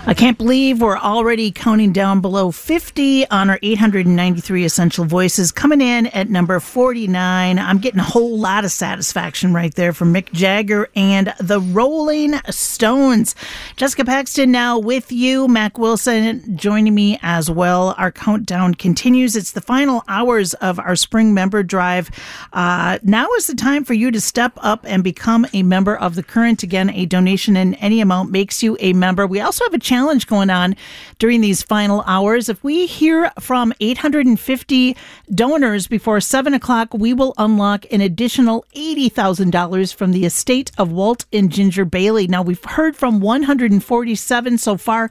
I can't believe we're already counting down below 50 on our 893 Essential Voices, coming in at number 49. I'm getting a whole lot of satisfaction right there from Mick Jagger and the Rolling Stones. Jessica Paxton now with you. Mac Wilson joining me as well. Our countdown continues. It's the final hours of our spring member drive. Now is the time for you to step up and become a member of The Current. Again, a donation in any amount makes you a member. We also have a challenge going on during these final hours. If we hear from 850 donors before 7 o'clock, we will unlock an additional $80,000 from the estate of Walt and Ginger Bailey. Now, we've heard from 147 so far,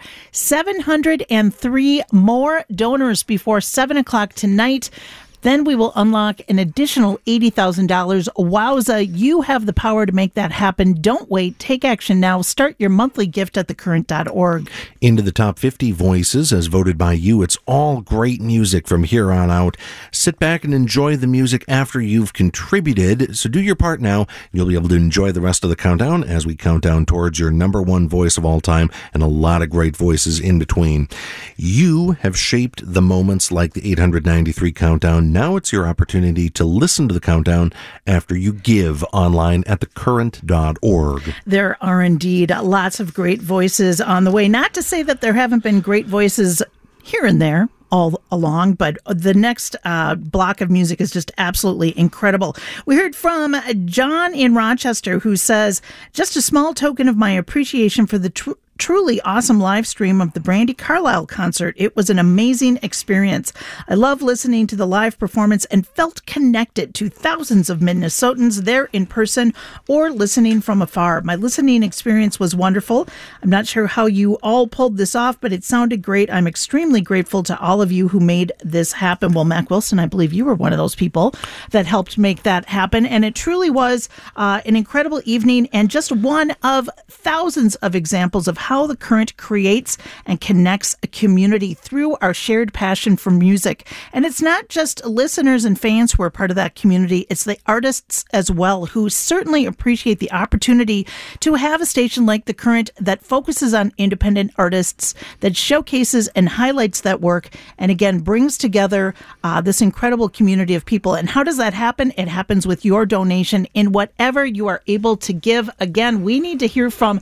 703 more donors before 7 o'clock tonight. Then we will unlock an additional $80,000. Wowza, you have the power to make that happen. Don't wait. Take action now. Start your monthly gift at thecurrent.org. Into the top 50 voices as voted by you. It's all great music from here on out. Sit back and enjoy the music after you've contributed. So do your part now. You'll be able to enjoy the rest of the countdown as we count down towards your number one voice of all time and a lot of great voices in between. You have shaped the moments like the 893 countdown. Now it's your opportunity to listen to the countdown after you give online at thecurrent.org. There are indeed lots of great voices on the way. Not to say that there haven't been great voices here and there all along, but the next block of music is just absolutely incredible. We heard from John in Rochester, who says, just a small token of my appreciation for the truly awesome live stream of the Brandi Carlile concert. It was an amazing experience. I love listening to the live performance and felt connected to thousands of Minnesotans there in person or listening from afar. My listening experience was wonderful. I'm not sure how you all pulled this off, but it sounded great. I'm extremely grateful to all of you who made this happen. Well, Mac Wilson, I believe you were one of those people that helped make that happen. And it truly was an incredible evening and just one of thousands of examples of how the Current creates and connects a community through our shared passion for music. And it's not just listeners and fans who are part of that community, it's the artists as well, who certainly appreciate the opportunity to have a station like the Current that focuses on independent artists, that showcases and highlights that work, and again brings together this incredible community of people. And how does that happen? It happens with your donation in whatever you are able to give. Again, we need to hear from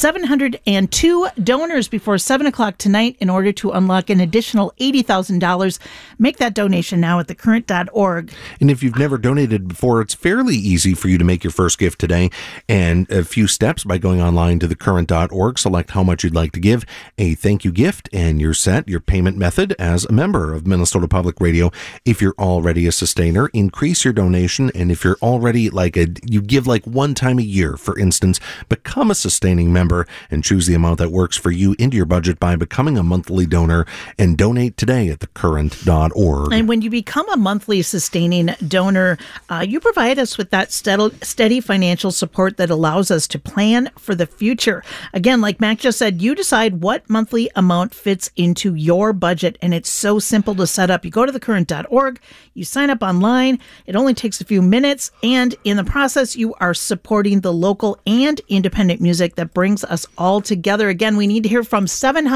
702 donors before 7 o'clock tonight in order to unlock an additional $80,000. Make that donation now at thecurrent.org. And if you've never donated before, it's fairly easy for you to make your first gift today. And a few steps by going online to thecurrent.org, select how much you'd like to give, a thank you gift, and you're set. Your payment method as a member of Minnesota Public Radio. If you're already a sustainer, increase your donation. And if you're already you give like one time a year, for instance, become a sustaining member and choose the amount that works for you into your budget by becoming a monthly donor, and donate today at thecurrent.org. And when you become a monthly sustaining donor, you provide us with that steady financial support that allows us to plan for the future. Again, like Mac just said, you decide what monthly amount fits into your budget, and it's so simple to set up. You go to thecurrent.org, you sign up online, it only takes a few minutes, and in the process, you are supporting the local and independent music that brings us all together. Again, we need to hear from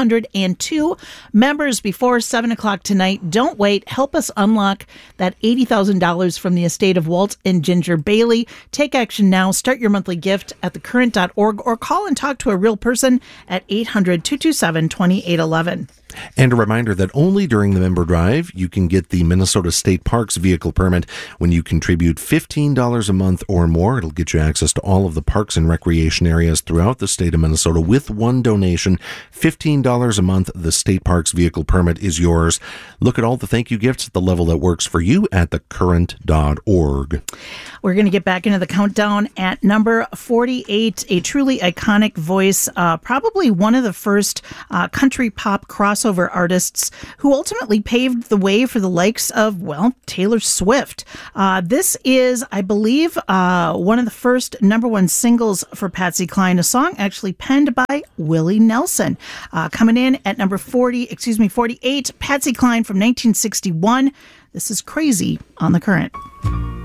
702 members before 7 o'clock tonight. Don't wait. Help us unlock that $80,000 from the estate of Walt and Ginger Bailey. Take action now. Start your monthly gift at thecurrent.org or call and talk to a real person at 800-227-2811. And a reminder that only during the member drive, you can get the Minnesota State Parks vehicle permit. When you contribute $15 a month or more, it'll get you access to all of the parks and recreation areas throughout the state of Minnesota with one donation. $15 a month, the State Parks vehicle permit is yours. Look at all the thank you gifts at the level that works for you at thecurrent.org. We're going to get back into the countdown at number 48, a truly iconic voice, probably one of the first country pop crossover artists who ultimately paved the way for the likes of, well, Taylor Swift. This is, I believe, one of the first number one singles for Patsy Cline, a song actually penned by Willie Nelson. Coming in at number 48, Patsy Cline from 1961. This is Crazy on the Current.